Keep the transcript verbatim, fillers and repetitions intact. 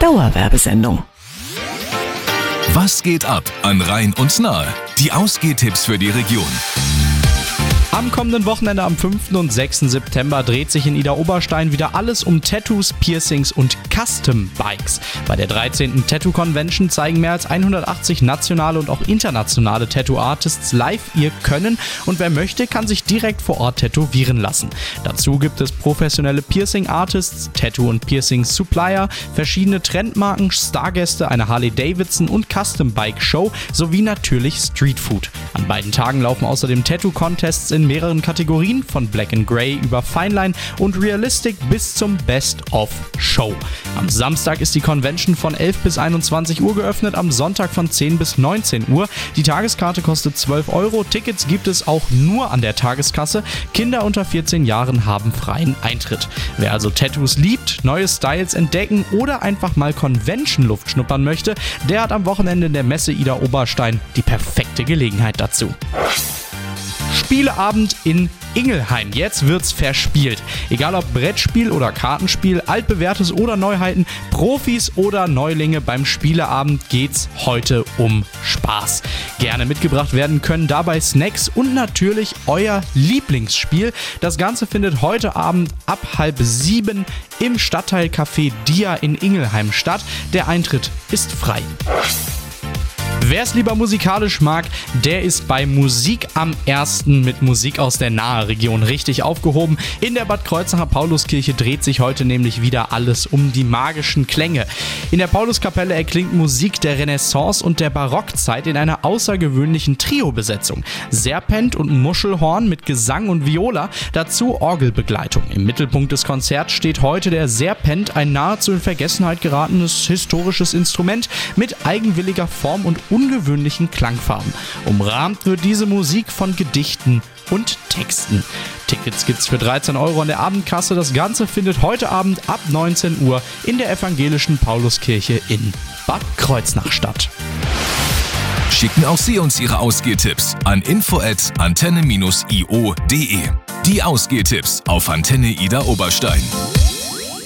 Dauerwerbesendung. Was geht ab an Rhein und Nahe? Die Ausgehtipps für die Region. Am kommenden Wochenende am fünften und sechsten September dreht sich in Idar-Oberstein wieder alles um Tattoos, Piercings und Custom Bikes. Bei der dreizehnten Tattoo Convention zeigen mehr als hundertachtzig nationale und auch internationale Tattoo-Artists live ihr Können und wer möchte, kann sich direkt vor Ort tätowieren lassen. Dazu gibt es professionelle Piercing-Artists, Tattoo- und Piercing-Supplier, verschiedene Trendmarken, Stargäste, eine Harley-Davidson und Custom-Bike-Show sowie natürlich Streetfood. An beiden Tagen laufen außerdem Tattoo-Contests in mehreren Kategorien, von Black and Grey über Fineline und Realistic bis zum Best-of-Show. Am Samstag ist die Convention von elf bis einundzwanzig Uhr geöffnet, am Sonntag von zehn bis neunzehn Uhr. Die Tageskarte kostet zwölf Euro, Tickets gibt es auch nur an der Tageskasse. Kinder unter vierzehn Jahren haben freien Eintritt. Wer also Tattoos liebt, neue Styles entdecken oder einfach mal Convention-Luft schnuppern möchte, der hat am Wochenende in der Messe Idar-Oberstein die perfekte Gelegenheit dazu. Spieleabend in Ingelheim. Jetzt wird's verspielt. Egal ob Brettspiel oder Kartenspiel, altbewährtes oder Neuheiten, Profis oder Neulinge, beim Spieleabend geht's heute um Spaß. Gerne mitgebracht werden können dabei Snacks und natürlich euer Lieblingsspiel. Das Ganze findet heute Abend ab halb sieben im Stadtteilcafé Dia in Ingelheim statt. Der Eintritt ist frei. Wer es lieber musikalisch mag, der ist bei Musik am ersten mit Musik aus der Nahe-Region richtig aufgehoben. In der Bad Kreuznacher Pauluskirche dreht sich heute nämlich wieder alles um die magischen Klänge. In der Pauluskapelle erklingt Musik der Renaissance und der Barockzeit in einer außergewöhnlichen Trio-Besetzung. Serpent und Muschelhorn mit Gesang und Viola, dazu Orgelbegleitung. Im Mittelpunkt des Konzerts steht heute der Serpent, ein nahezu in Vergessenheit geratenes historisches Instrument mit eigenwilliger Form und ungewöhnlichen Klangfarben. Umrahmt wird diese Musik von Gedichten und Texten. Tickets gibt's für dreizehn Euro an der Abendkasse. Das Ganze findet heute Abend ab neunzehn Uhr in der evangelischen Pauluskirche in Bad Kreuznach statt. Schicken auch Sie uns Ihre Ausgehtipps an info at antenne dash i o punkt de. Die Ausgehtipps auf Antenne Idar-Oberstein.